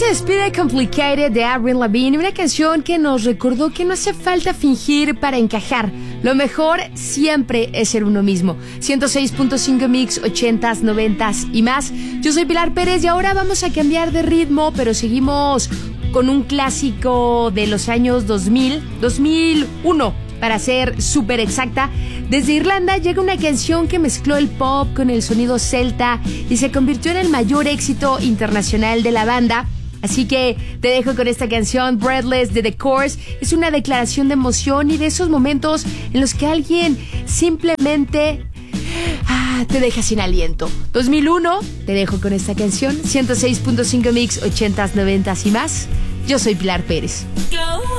Se despide Complicated de Avril Lavigne, una canción que nos recordó que no hace falta fingir para encajar. Lo mejor siempre es ser uno mismo. 106.5 Mix, 80s, 90s y más. Yo soy Pilar Pérez y ahora vamos a cambiar de ritmo, pero seguimos con un clásico de los años 2001, para ser súper exacta. Desde Irlanda llega una canción que mezcló el pop con el sonido celta y se convirtió en el mayor éxito internacional de la banda. Así que te dejo con esta canción, Breathless, de The Course. Es una declaración de emoción y de esos momentos en los que alguien simplemente te deja sin aliento. 2001, te dejo con esta canción. 106.5 Mix, 80s, 90s y más. Yo soy Pilar Pérez. Go